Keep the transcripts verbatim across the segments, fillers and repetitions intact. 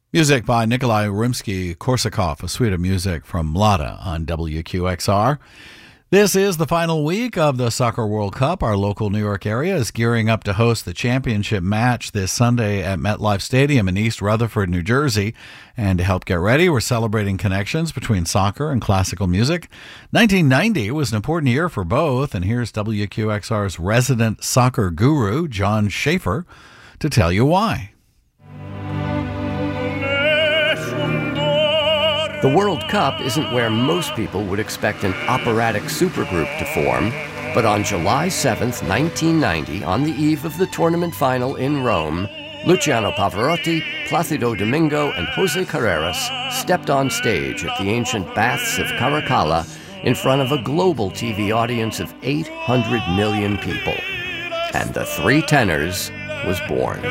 Music by Nikolai Rimsky-Korsakov, a suite of music from Mlada on W Q X R. This is the final week of the Soccer World Cup. Our local New York area is gearing up to host the championship match this Sunday at MetLife Stadium in East Rutherford, New Jersey. And to help get ready, we're celebrating connections between soccer and classical music. nineteen ninety was an important year for both, and here's W Q X R's resident soccer guru, John Schaefer, to tell you why. The World Cup isn't where most people would expect an operatic supergroup to form, but on July seventh, nineteen ninety, on the eve of the tournament final in Rome, Luciano Pavarotti, Placido Domingo, and Jose Carreras stepped on stage at the ancient baths of Caracalla in front of a global T V audience of eight hundred million people. And the Three Tenors was born.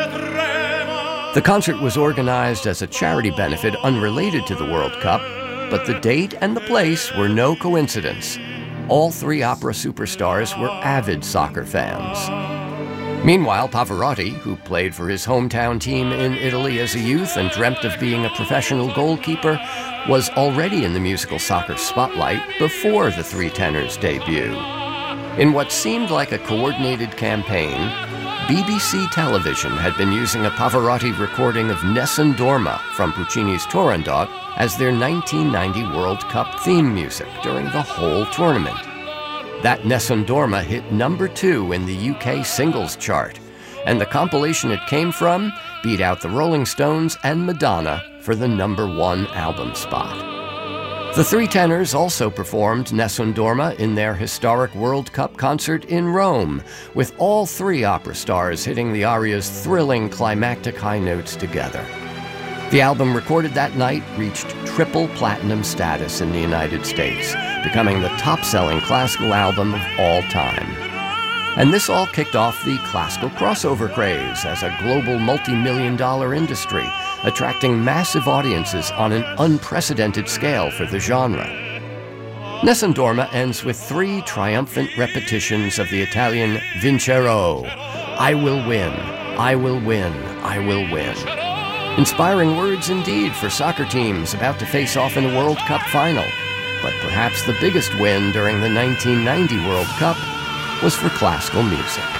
The concert was organized as a charity benefit unrelated to the World Cup, but the date and the place were no coincidence. All three opera superstars were avid soccer fans. Meanwhile, Pavarotti, who played for his hometown team in Italy as a youth and dreamt of being a professional goalkeeper, was already in the musical soccer spotlight before the Three Tenors' debut. In what seemed like a coordinated campaign, B B C Television had been using a Pavarotti recording of Nessun Dorma from Puccini's Turandot as their nineteen ninety World Cup theme music during the whole tournament. That Nessun Dorma hit number two in the U K singles chart, and the compilation it came from beat out the Rolling Stones and Madonna for the number one album spot. The Three Tenors also performed Nessun Dorma in their historic World Cup concert in Rome, with all three opera stars hitting the aria's thrilling climactic high notes together. The album recorded that night reached triple platinum status in the United States, becoming the top-selling classical album of all time. And this all kicked off the classical crossover craze as a global multi-million dollar industry, attracting massive audiences on an unprecedented scale for the genre. Nessun Dorma ends with three triumphant repetitions of the Italian Vincerò, I will win, I will win, I will win. Inspiring words indeed for soccer teams about to face off in a World Cup final. But perhaps the biggest win during the nineteen ninety World Cup was for classical music.